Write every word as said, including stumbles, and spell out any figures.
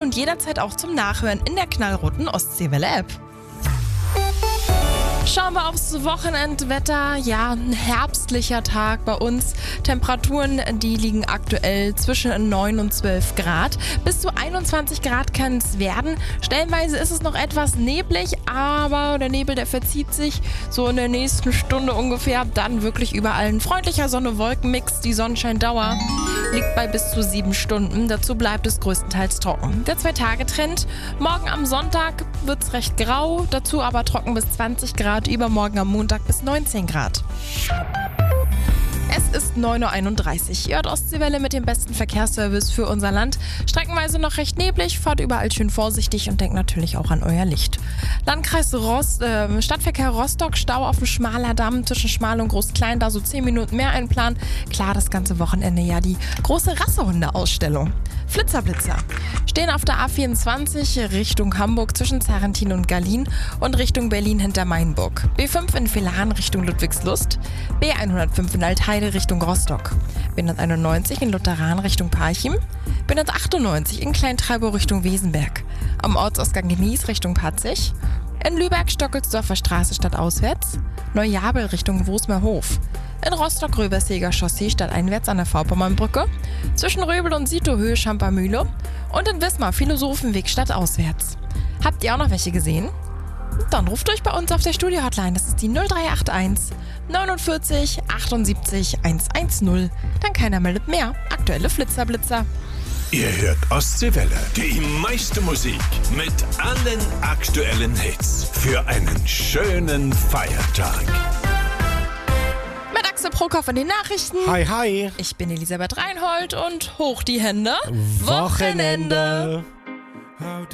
und jederzeit auch zum Nachhören in der knallroten Ostseewelle-App. Schauen wir aufs Wochenendwetter. Ja, ein herbstlicher Tag bei uns. Temperaturen, die liegen aktuell zwischen neun und zwölf Grad. Bis zu einundzwanzig Grad kann es werden. Stellenweise ist es noch etwas neblig, aber der Nebel, der verzieht sich so in der nächsten Stunde ungefähr. Dann wirklich überall ein freundlicher Sonne-Wolken-Mix. Die Sonnenscheindauer liegt bei bis zu sieben Stunden. Dazu bleibt es größtenteils trocken. Der Zwei-Tage-Trend. Morgen am Sonntag wird es recht grau, dazu aber trocken bis zwanzig Grad. Übermorgen am Montag bis neunzehn Grad. Es ist neun Uhr einunddreißig. Ihr hört Ostseewelle mit dem besten Verkehrsservice für unser Land. Streckenweise noch recht neblig, fahrt überall schön vorsichtig und denkt natürlich auch an euer Licht. Landkreis Rost, äh, Stadtverkehr Rostock, Stau auf dem Schmaler Damm zwischen Schmal und Groß-Klein, da so zehn Minuten mehr einplanen. Klar, das ganze Wochenende ja die große Rassehunde-Ausstellung. Flitzerblitzer stehen auf der A vierundzwanzig Richtung Hamburg zwischen Zarrentin und Gallien und Richtung Berlin hinter Mainburg. B fünf in Villaren Richtung Ludwigslust, B hundertfünf in Altheide Richtung Rostock, B hunderteinundneunzig in Lutheran Richtung Parchim, B hundertachtundneunzig in Kleintreiburg Richtung Wesenberg, am Ortsausgang Genieß Richtung Patzig, in Lübeck Stockelsdorfer Straße stadtauswärts, Neujabel Richtung Wosmerhof, in Rostock-Röberseger Chaussee stadteinwärts an der Vorpommernbrücke, zwischen Röbel und Sitohöhe Schampermühle und in Wismar Philosophenweg stadtauswärts. Habt ihr auch noch welche gesehen? Dann ruft euch bei uns auf der Studio-Hotline, das ist die null drei acht eins neunundvierzig achtundsiebzig hundertzehn. Dann keiner meldet mehr. Aktuelle Flitzerblitzer. Ihr hört Ostseewelle, die meiste Musik mit allen aktuellen Hits für einen schönen Feiertag. Mit Axel Prokop in den Nachrichten. Hi, hi. Ich bin Elisabeth Reinhold und hoch die Hände. Wochenende.